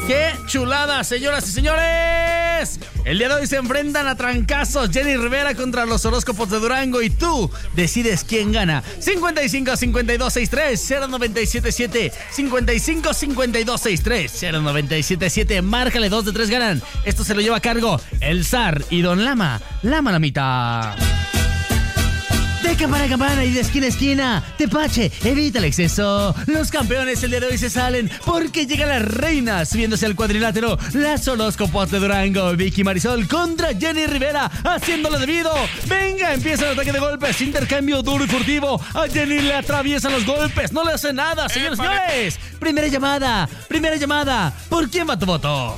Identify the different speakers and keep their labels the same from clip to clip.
Speaker 1: ¡Qué chulada, señoras y señores! El día de hoy se enfrentan a trancazos Jenny Rivera contra los horóscopos de Durango y tú decides quién gana. 55 52 63 0977 55 52 63 0977. Márcale, 2 de 3 ganan. Esto se lo lleva a cargo el zar y Don Lama, la Malamita. De campana a campana y de esquina a esquina, Tepache, evita el exceso. Los campeones el día de hoy se salen porque llega la reina subiéndose al cuadrilátero. Las horóscopos de Durango, Vicky Marisol contra Jenny Rivera, haciéndolo debido. Venga, empieza el ataque de golpes, intercambio duro y furtivo. A Jenny le atraviesan los golpes, no le hace nada, señores y señores. Primera llamada. ¿Por quién va tu voto?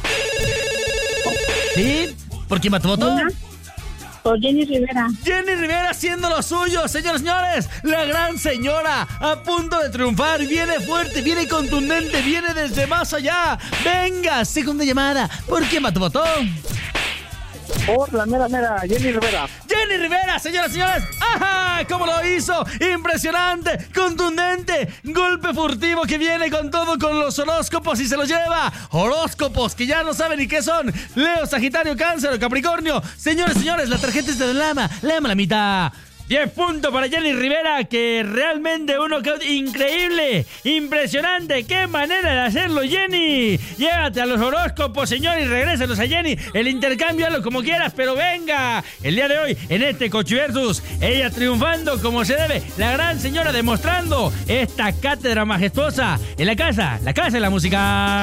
Speaker 1: ¿Sí? ¿Por quién va tu voto?
Speaker 2: Por Jenny Rivera.
Speaker 1: Jenny Rivera haciendo lo suyo, señores y señores. La gran señora a punto de triunfar. Viene fuerte, viene contundente, viene desde más allá. Venga, segunda llamada. ¿Por quién va tu voto?
Speaker 3: Por la mera, Jenny Rivera.
Speaker 1: Jenny Rivera, señoras y señores. ¡Ajá! ¿Cómo lo hizo? Impresionante, contundente, golpe furtivo que viene con todo con los horóscopos y se los lleva. Horóscopos que ya no saben ni qué son. Leo, Sagitario, Cáncer o Capricornio. Señores y señores, la tarjeta es de Lama, la mitad. 10 puntos para Jenny Rivera, que realmente uno increíble, impresionante. ¡Qué manera de hacerlo, Jenny! Llévate a los horóscopos, señor, y regrésalos a Jenny. El intercambio, hazlo como quieras, pero venga. El día de hoy, en este Cochiversus, ella triunfando como se debe. La gran señora demostrando esta cátedra majestuosa en la casa de la música.